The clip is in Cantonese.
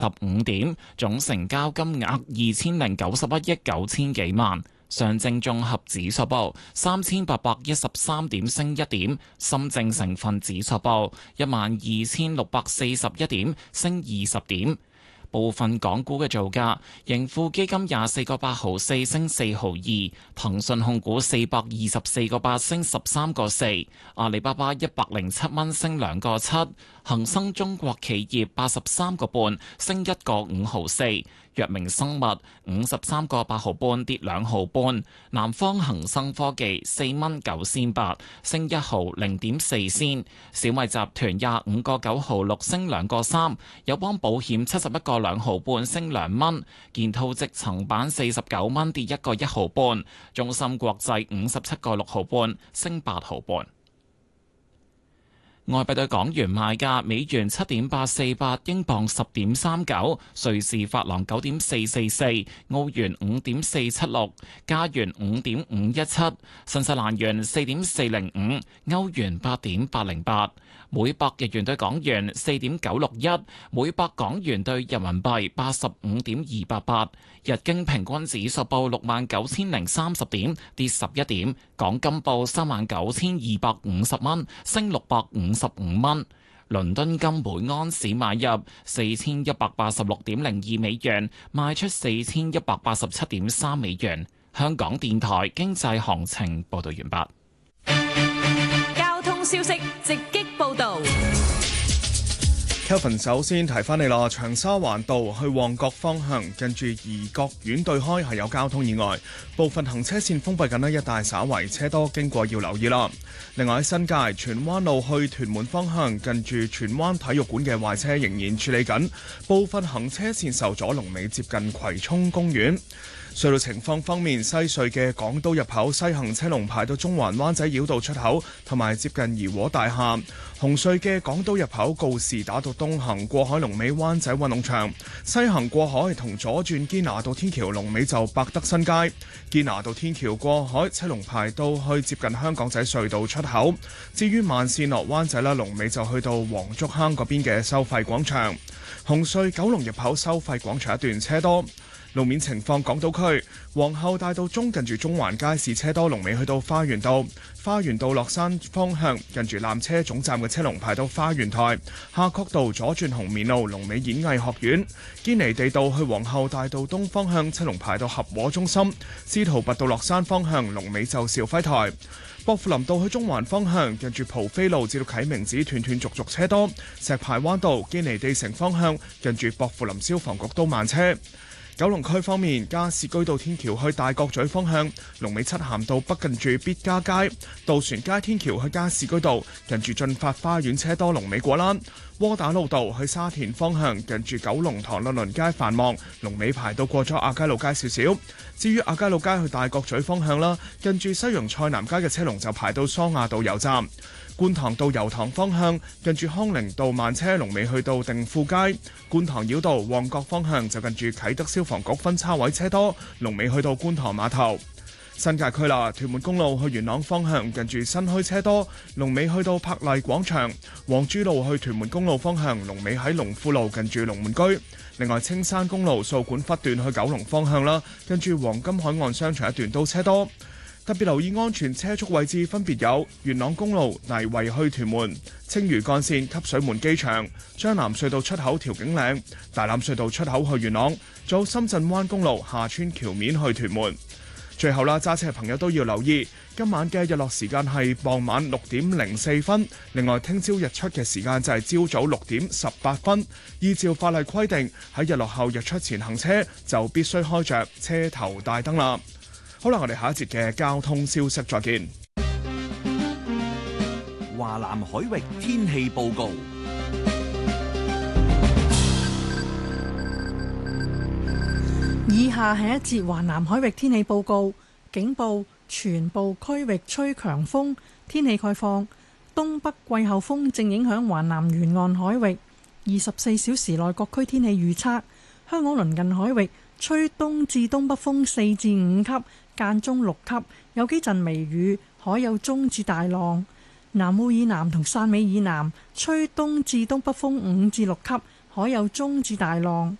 15點，總成交金額2091億9千幾萬。上證綜合指數報3813點，升1點；深證成分指數報12641點，升20點。部分港股嘅造價，盈富基金24個8毫4升4毫2，騰訊控股424個8升13個4，阿里巴巴107蚊升2個7，恒生中國企業83個半升1個5毫4。藥明生物53個8毫半跌2毫半，南方恒生科技4蚊9仙8升1毫0.4仙，小米集團25個9毫6升2個3，友邦保險71個2毫半升2蚊，建滔積層板49蚊跌1個1毫半，中芯國際57個6毫半升8毫半。外幣對港元賣價：美元7.848，英鎊10.39，瑞士法郎9.444，澳元5.476，加元5.517，新西蘭元4.405，歐元8.808。每百日元對港元4.961，每百港元對人民幣85.288。日經平均指數報69,030點，跌11點。港金報39,250蚊，升655蚊。倫敦金每安士買入4186.02美元，賣出4187.3美元。香港電台經濟行情報道完畢。 交通消息直擊報道。 Kevin 首先提翻你啦，長沙灣道去旺角方向，近住怡國苑對開係有交通意外，部分行車線封閉緊呢，一帶稍為車多，經過要留意啦。另外喺新界荃灣路去屯門方向，近住荃灣體育館嘅壞車仍然處理緊，部分行車線受阻，龍尾接近葵涌公園。隧道情況方面，西隧嘅港島入口西行車龍排到中環灣仔繞道出口，同埋接近怡和大廈。紅隧嘅港島入口告士打道東行過海龍尾灣仔運動場，西行過海同左轉堅拿道天橋龍尾就百德新街。堅拿道天橋過海車龍排到去接近香港仔隧道出口。至於慢線落灣仔啦，龍尾就去到黃竹坑嗰邊嘅收費廣場。紅隧九龍入口收費廣場一段車多。路面情況，港島區皇后大道中近住中環街市車多，龍尾去到花園道。花園道落山方向近住纜車總站嘅車龍排到花園台。夏慤道左轉紅棉路，龍尾演藝學院。堅尼地道去皇后大道東方向車龍排到合和中心。司徒拔道落山方向龍尾就肇輝台。薄扶林道去中環方向近住蒲飛路至到啟明寺斷斷續續車多。石排灣道堅尼地城方向近住薄扶林消防局都慢車。九龍區方面，加士居道天橋去大角咀方向，龍尾漆咸道北近住必嘉街；渡船街天橋去加士居道近住進發花園車多，龍尾果欄；窩打老道去沙田方向近住九龍塘律倫街繁忙，龍尾排到過咗亞皆老街少少。至於亞皆老街去大角咀方向啦，近住西洋菜南街嘅車龍就排到桑亞道油站。觀塘到油塘方向，近住康寧道慢車，龍尾去到定富街；觀塘繞道旺角方向就近住啟德消防局分叉位車多，龍尾去到觀塘碼頭。新界區啦，屯門公路去元朗方向近住新墟車多，龍尾去到柏麗廣場；黃珠路去屯門公路方向，龍尾喺龍富路近住龍門居。另外，青山公路掃管笏段去九龍方向啦，近住黃金海岸商場一段都車多。特別留意安全車速位置分別有元朗公路泥圍去屯門、青嶼幹線汲水門機場、將南隧道出口調景嶺、大欖隧道出口去元朗，仲有深圳灣公路下村橋面去屯門。最後啦，揸車嘅朋友都要留意，今晚嘅日落時間係傍晚6:04。另外，聽朝日出嘅時間就係朝早6:18。依照法例規定，喺日落後日出前行車就必須開着車頭大燈啦。好啦，我哋下一節嘅交通消息再見。 華南海域天氣報告。 以下係一節華南海域天氣報告。警報：全部區域吹強風。天氣概況：東北季候風正影響華南沿岸海域。24小時內各區天氣預測：香港鄰近海域吹東至東北風4至5級，間中6級，有幾陣微雨，海有中至大浪。南澳以南同汕尾以南吹東至東北風5至6級， 海有中至大浪。